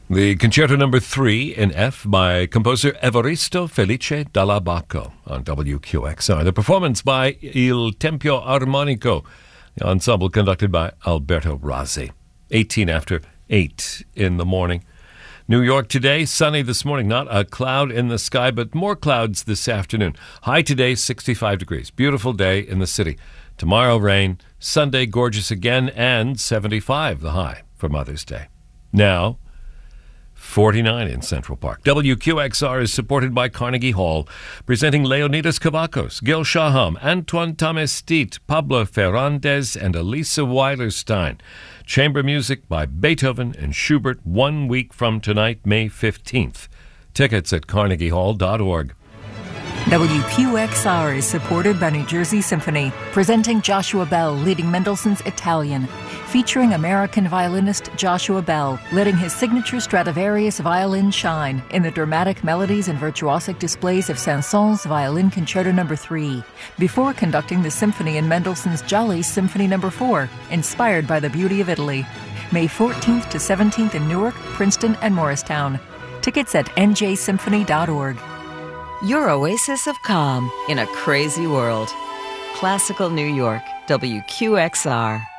The Concerto No. 3 in F by composer Evaristo Felice Dall'Abaco on WQXR. The performance by Il Tempio Armonico, the ensemble conducted by Alberto Razzi. 18 after 8 in the morning. New York today, sunny this morning, not a cloud in the sky, but more clouds this afternoon. High today, 65 degrees. Beautiful day in the city. Tomorrow, rain. Sunday, gorgeous again, and 75 the high for Mother's Day. Now, 49 in Central Park. WQXR is supported by Carnegie Hall, presenting Leonidas Kavakos, Gil Shaham, Antoine Tamestit, Pablo Ferrandez, and Elisa Weilerstein. Chamber music by Beethoven and Schubert 1 week from tonight, May 15th. Tickets at carnegiehall.org. WQXR is supported by New Jersey Symphony, presenting Joshua Bell leading Mendelssohn's Italian, featuring American violinist Joshua Bell letting his signature Stradivarius violin shine in the dramatic melodies and virtuosic displays of Saint-Saëns Violin Concerto No. 3, before conducting the symphony in Mendelssohn's Jolly Symphony No. 4, inspired by the beauty of Italy. May 14th to 17th in Newark, Princeton, and Morristown. Tickets at njsymphony.org. Your oasis of calm in a crazy world. Classical New York, WQXR.